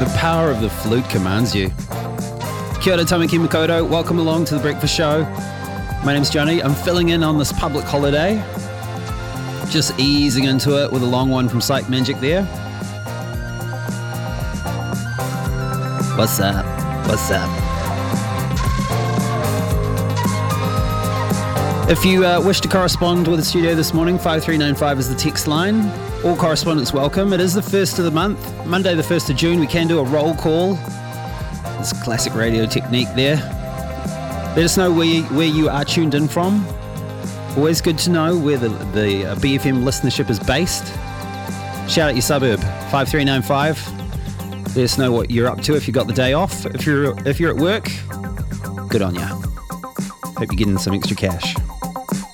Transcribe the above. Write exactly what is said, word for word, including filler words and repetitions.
The power of the flute commands you. Kia ora tamaki makoto. Welcome along to The Breakfast Show. My name's Johnny. I'm filling in on this public holiday. Just easing into it with a long one from Psych Magic there. What's up? What's up? If you uh, wish to correspond with the studio this morning, five three nine five is the text line. All correspondence welcome. It is the first of the month, Monday the first of June. We can do a roll call. This classic radio technique there. Let us know where you, where you are tuned in from. Always good to know where the, the uh, B F M listenership is based. Shout out your suburb, five three nine five. Let us know what you're up to if you got the day off. If you're if you're at work, good on ya. Hope you're getting some extra cash.